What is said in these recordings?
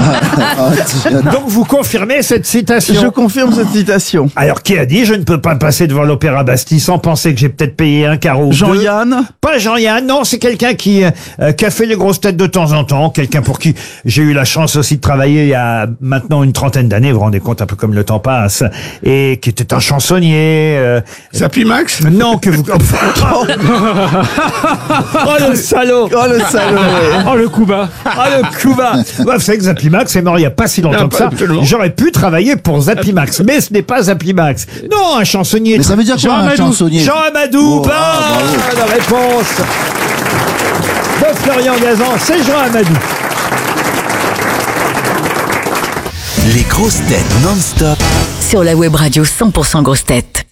Donc vous confirmez cette citation? Je confirme cette citation. Alors qui a dit je ne peux pas passer devant l'Opéra Bastille sans penser que j'ai peut-être payé un carreau ou deux? Jean-Yann? Pas Jean-Yann, non, c'est quelqu'un qui a fait les grosses têtes de temps en temps, quelqu'un pour qui j'ai eu la chance aussi de travailler il y a maintenant une trentaine d'années, vous vous rendez compte un peu comme le temps passe, et qui était un chansonnier. Zappy Max? Non, que vous... Oh le salaud! Oh le salaud! Oh le coup bas. Ah le coup bas. Ouais, vous savez que Zappimax est mort il n'y a pas si longtemps que ça. J'aurais pu travailler pour Zappimax, mais ce n'est pas Zappimax. Non, un chansonnier. Mais ça veut dire quoi, un chansonnier? Jean Amadou, bonne réponse de Florian Gazan, c'est Jean Amadou. Les grosses têtes non-stop. Sur la web radio 100% grosses têtes.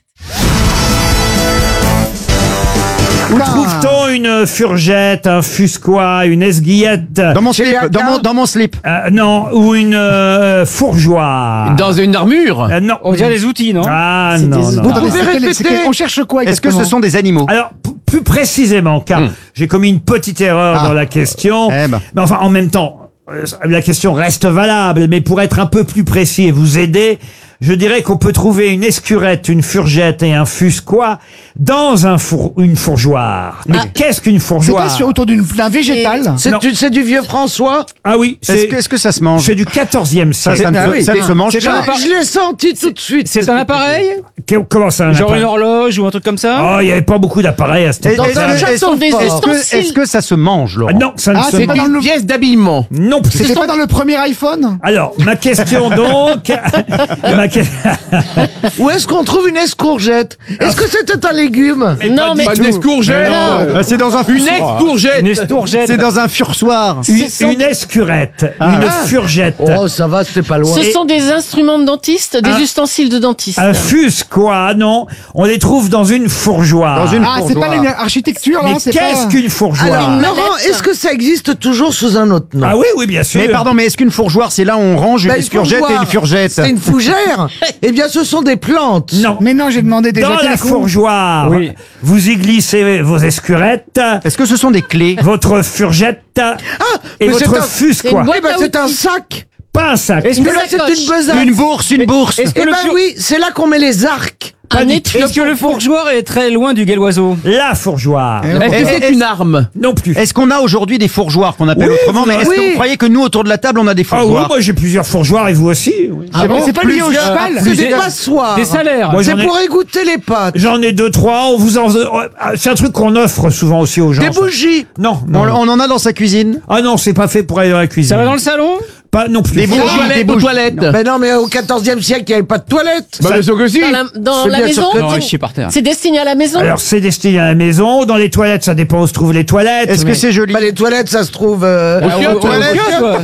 Où trouve-t-on une furgette, un fusquois, une esguillette? Dans mon slip, dans mon slip. Non, ou une fourgeoire. Dans une armure. Non. On dirait des outils, non? Ah non, non. Vous pouvez répéter? On cherche quoi? Est-ce que ce sont des animaux? Alors, plus précisément, car j'ai commis une petite erreur dans la question. Eh ben. Mais enfin, en même temps, la question reste valable, mais pour être un peu plus précis et vous aider, je dirais qu'on peut trouver une escurette, une furgette et un fusquois dans une fourgeoire. Mais qu'est-ce qu'une C'est fourgeoire? pas autour d'un végétal? C'est du vieux François? Ah oui, Est-ce que ça se mange? c'est du 14e Ça siècle. ne se mange C'est pas. un Je l'ai senti tout de suite. C'est un appareil? Comment ça, un Genre appareil? une horloge ou un truc comme ça? Oh, il n'y avait pas beaucoup d'appareils à cette époque. Est-ce que ça se mange, Laurent? Non, ça ne se c'est mange. pas dans le... Pièce d'habillement. Non plus. C'était pas dans le premier iPhone? Alors, ma question donc... Où est-ce qu'on trouve une escourgette? Est-ce que c'était un légume? Non, mais Pas une escourgette. C'est dans un Une fursoir. escourgette. Une escourgette. C'est dans un fursoir. Une escurette, une furgette, Oh, ça va, c'était pas loin. ce sont des instruments de dentiste, des ustensiles de dentiste. un fusquois, non, on les trouve dans une fourgeoire. Dans une Ah, c'est pas fourgeoire. l'architecture, Mais là? C'est qu'est-ce pas... qu'une fourgeoire? Alors, Laurent, est-ce que ça existe toujours sous un autre nom? Ah oui, oui, bien sûr. Mais pardon, mais est-ce qu'une fourgeoire, c'est là où on range une Bah, escourgette et fourgeoire, une furgette? C'est une fougère? Eh bien, ce sont des plantes. Non. Mais non, j'ai demandé déjà. Dans la fourgeoire, Oui. vous y glissez vos escurettes, Est-ce que ce sont des clés? votre furgette et mais c'est votre un- fusquois. boîte Eh ben, à c'est un outils. sac. Pas un sac. Est-ce Mais que là, c'est sacoche. une besace. Une bourse, une bourse. Est-ce que Eh le ben fur- oui, c'est là qu'on met les arcs. Un étui. Est-ce que le fourgeoir est très loin du guéloiseau? La fourgeoire. Est-ce que c'est une arme? Non plus. Est-ce qu'on a aujourd'hui des fourgeoires qu'on appelle Oui, autrement? Mais est-ce oui. que vous croyez que nous, autour de la table, on a des Ah oui, fourgeoires? moi j'ai plusieurs fourgeoires et vous aussi. Oui. C'est pas lié au cheval? C'est des passoires. Des salaires. Moi, C'est j'en ai- pour égoutter les pâtes. J'en ai 2-3. On vous en... C'est un truc qu'on offre souvent aussi aux gens. Des bougies. Non, On, non, non. on en a dans sa cuisine? Ah non, c'est pas fait pour aller dans la cuisine. Ça va dans le salon? Pas non plus. Des bougies, des bougies. Mais non, mais au 14e siècle, il n'y avait pas de toilettes. Bah, bien sûr que si. Dans C'est la bien maison? sûr que Non, je suis par terre. C'est destiné à la maison? Alors c'est destiné à la maison. Dans les toilettes, ça dépend où se trouvent les toilettes. Est-ce que c'est joli? Bah, les toilettes, ça se trouve... Au kiosque,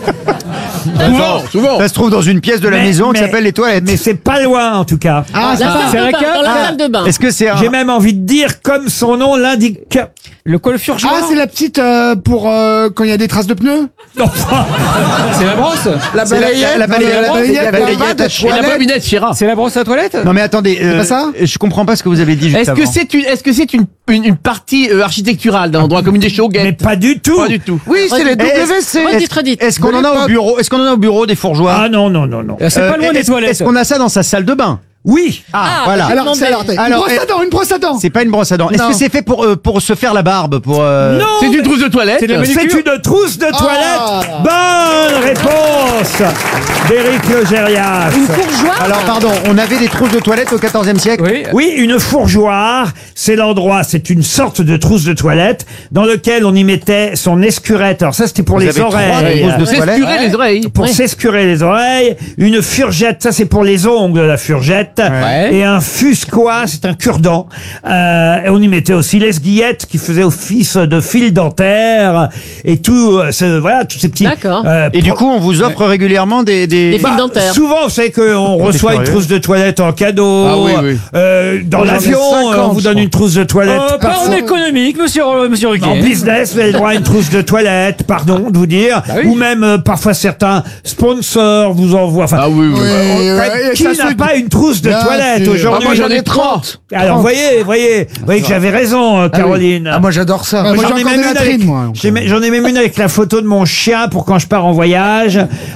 Souvent. Ça se trouve dans une pièce de la maison qui s'appelle les toilettes. Mais c'est pas loin en tout cas. Ah, c'est La pas... salle c'est de la bain, cave? dans la Ah. salle de bain. Est-ce que c'est un... J'ai même envie de dire comme son nom l'indique. Le fourgeoir? Ah, c'est la petite pour quand il y a des traces de pneus? Non, C'est la brosse? La balayette. la balayette, la balayette, la balayette, pas de la toilettes. bobinette Chira. C'est la brosse à toilette? Non mais attendez, pas ça je comprends pas ce que vous avez dit juste avant. Est-ce que c'est une partie architecturale d'un endroit comme une des mais chauguettes? pas du tout. Pas du tout. Oui, c'est les WC. Redites. Est-ce qu'on en a au bureau? Est-ce qu'on en a au bureau des fourgeoires? Ah non non non non. C'est pas loin des toilettes. Est-ce qu'on a ça dans sa salle de bain? Oui. Voilà. Alors, c'est une brosse à dents. C'est pas une brosse à dents. Est-ce Non. que c'est fait pour se faire la barbe? Non. C'est une trousse de toilette? C'est de la C'est manucure? une trousse de toilette. Bonne réponse d'Éric Logérias. Une fourgeoire? Alors pardon, on avait des trousses de toilette au XIVe siècle? Oui. Oui, une fourgeoire, c'est l'endroit, c'est une sorte de trousse de toilette dans lequel on y mettait son escurette. Alors ça, c'était pour Vous les avez trois oreilles. trousses de toilette? S'escurer les oreilles. Pour s'escurer les oreilles, une furgette, ça c'est pour les ongles, la furgette, Ouais. et un fusquois, c'est un cure-dent. Et on y mettait aussi l'esguillette qui faisait office de fil dentaire et tout, voilà, tous ces petits. D'accord. Et du coup, on vous offre régulièrement des... Des fils dentaires. Souvent, vous savez qu'on reçoit une curieux. trousse de toilette en cadeau. Ah oui, oui. Dans J'en ai l'avion, 50, on vous donne une trousse de toilette. Pas en parfois. économique, monsieur Ruquier. En business, vous avez le droit à une trousse de toilette, pardon de vous dire. oui. Ou même, parfois, certains sponsors vous envoient. Enfin, oui, oui. qui n'a pas une trousse de Bien toilette sûr. aujourd'hui? Moi, j'en ai 30. Alors, voyez que j'avais raison, Caroline. Ah, moi, j'adore ça. Moi, j'ai J'en ai encore même des une latrines, avec- moi. j'en ai même une avec la photo de mon chien pour quand je pars en voyage.